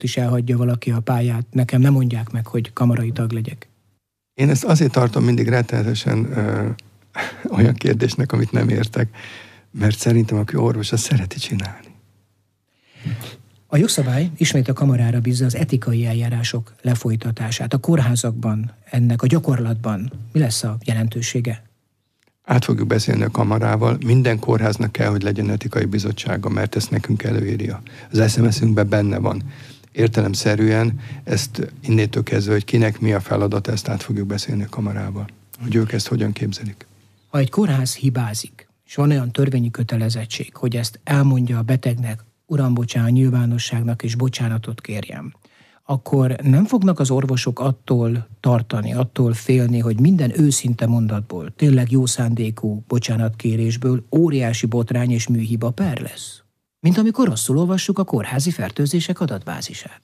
is elhagyja valaki a pályát, nekem nem mondják meg, hogy kamarai tag legyek. Én ezt azért tartom mindig rettenetesen olyan kérdésnek, amit nem értek, mert szerintem aki orvos, azt szereti csinálni. A jogszabály ismét a kamarára bízza az etikai eljárások lefolytatását. A kórházakban, ennek a gyakorlatban mi lesz a jelentősége? Át fogjuk beszélni a kamarával. Minden kórháznak kell, hogy legyen etikai bizottsága, mert ezt nekünk előírja. Az SMS-ünkben benne van. Értelemszerűen ezt innétől kezdve, hogy kinek mi a feladat, ezt át fogjuk beszélni a kamarával. Hogy ők ezt hogyan képzelik. Ha egy kórház hibázik, és van olyan törvényi kötelezettség, hogy ezt elmondja a betegnek, uram, bocsánat, a nyilvánosságnak és bocsánatot kérjem, akkor nem fognak az orvosok attól tartani, attól félni, hogy minden őszinte mondatból, tényleg jó szándékú bocsánatkérésből óriási botrány és műhiba per lesz? Mint amikor rosszul olvassuk a kórházi fertőzések adatbázisát.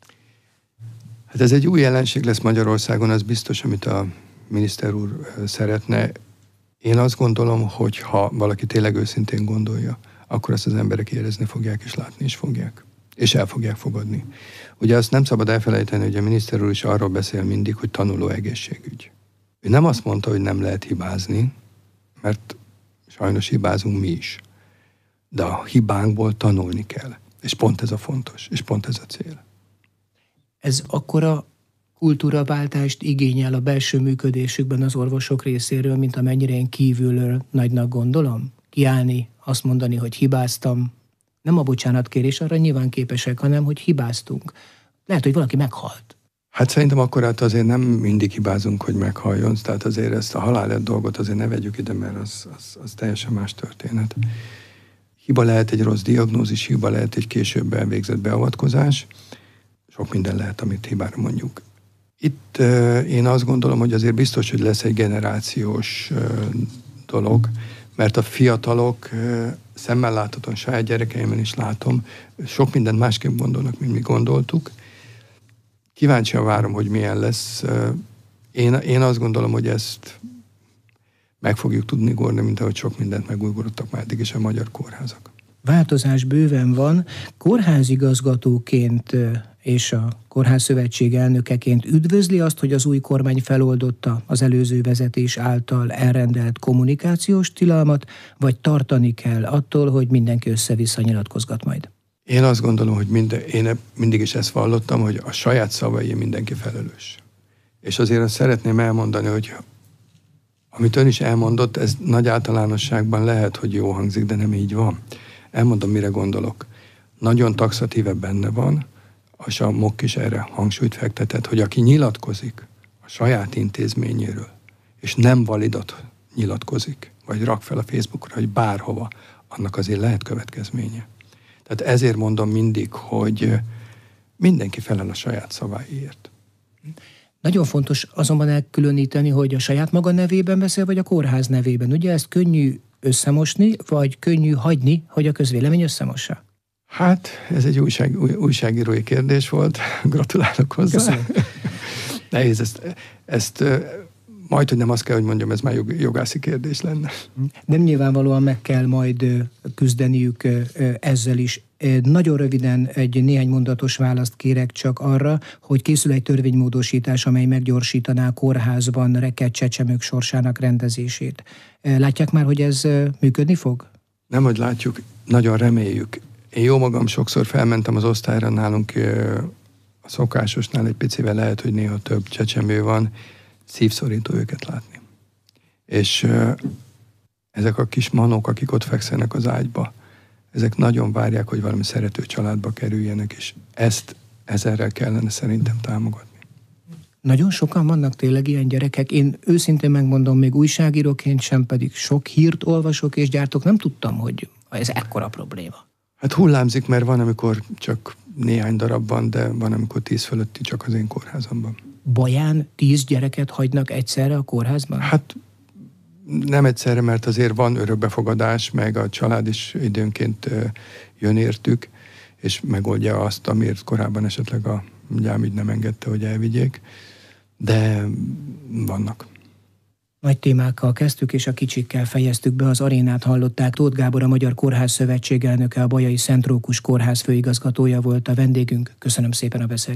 Hát ez egy új jelenség lesz Magyarországon, az biztos, amit a miniszter úr szeretne. Én azt gondolom, hogy ha valaki tényleg őszintén gondolja, akkor ezt az emberek érezni fogják, és látni is fogják. És el fogják fogadni. Ugye azt nem szabad elfelejteni, hogy a miniszter úr is arról beszél mindig, hogy tanuló egészségügy. Ő nem azt mondta, hogy nem lehet hibázni, mert sajnos hibázunk mi is. De a hibánkból tanulni kell. És pont ez a fontos, és pont ez a cél. Ez akkora kultúraváltást igényel a belső működésükben az orvosok részéről, mint amennyire én kívülről nagynak gondolom? Kiállni, azt mondani, hogy hibáztam. Nem a bocsánatkérés, arra nyilván képesek, hanem, hogy hibáztunk. Lehet, hogy valaki meghalt. Hát szerintem akkor azért nem mindig hibázunk, hogy meghalljon. Tehát azért ezt a halálet dolgot azért ne vegyük ide, mert az teljesen más történet. Hiba lehet egy rossz diagnózis, hiba lehet egy később elvégzett beavatkozás. Sok minden lehet, amit hibára mondjuk. Itt én azt gondolom, hogy azért biztos, hogy lesz egy generációs dolog, mert a fiatalok szemmel láthatóan saját gyerekeimben is látom, sok mindent másképp gondolnak, mint mi gondoltuk. Kíváncsian várom, hogy milyen lesz. Én azt gondolom, hogy ezt meg fogjuk tudni górni, mint ahogy sok mindent megugrottak már eddig is a magyar kórházak. Változás bőven van. Kórházigazgatóként és a Kórházszövetség elnökeként üdvözli azt, hogy az új kormány feloldotta az előző vezetés által elrendelt kommunikációs tilalmat, vagy tartani kell attól, hogy mindenki össze-vissza nyilatkozgat majd? Én azt gondolom, hogy én mindig is ezt vallottam, hogy a saját szavai mindenki felelős. És azért azt szeretném elmondani, hogy amit ön is elmondott, ez nagy általánosságban lehet, hogy jó hangzik, de nem így van. Elmondom, mire gondolok. Nagyon taxatíve benne van, és a MOK is erre hangsúlyt fektetett, hogy aki nyilatkozik a saját intézményéről, és nem validat nyilatkozik, vagy rak fel a Facebookra, vagy bárhova, annak azért lehet következménye. Tehát ezért mondom mindig, hogy mindenki felel a saját szaváiért. Nagyon fontos azonban elkülöníteni, hogy a saját maga nevében beszél, vagy a kórház nevében. Ugye ezt könnyű összemosni, vagy könnyű hagyni, hogy a közvélemény összemossa? Hát, ez egy újságírói kérdés volt. Gratulálok hozzá. Köszönöm. Nehéz ezt majd, hogy nem azt kell, hogy mondjam, ez már jogászi kérdés lenne. De nyilvánvalóan meg kell majd küzdeniük ezzel is. Nagyon röviden egy néhány mondatos választ kérek csak arra, hogy készül egy törvénymódosítás, amely meggyorsítaná a kórházban rekedt csecsemők sorsának rendezését. Látják már, hogy ez működni fog? Nem, hogy látjuk, nagyon reméljük. Én jó magam sokszor felmentem az osztályra, nálunk a szokásosnál egy picivel lehet, hogy néha több csecsemő van, szívszorító őket látni. És ezek a kis manók, akik ott fekszenek az ágyba, ezek nagyon várják, hogy valami szerető családba kerüljenek, és ezt ezerrel kellene szerintem támogatni. Nagyon sokan vannak tényleg ilyen gyerekek. Én őszintén megmondom, még újságíróként sem, pedig sok hírt olvasok és gyártok, nem tudtam, hogy ez ekkora probléma. Hát hullámzik, mert van, amikor csak néhány darab van, de van, amikor 10 fölötti csak az én kórházamban. Baján 10 gyereket hagynak egyszerre a kórházban? Hát nem egyszerre, mert azért van örökbefogadás, meg a család is időnként jön értük, és megoldja azt, amiért korábban esetleg a gyámügy nem engedte, hogy elvigyék, de vannak. Nagy témákkal kezdtük, és a kicsikkel fejeztük be. Az arénát hallották. Tóth Gábor, a Magyar Kórház Szövetség elnöke, a Bajai Szent Rókus Kórház főigazgatója volt a vendégünk. Köszönöm szépen a beszélgetést.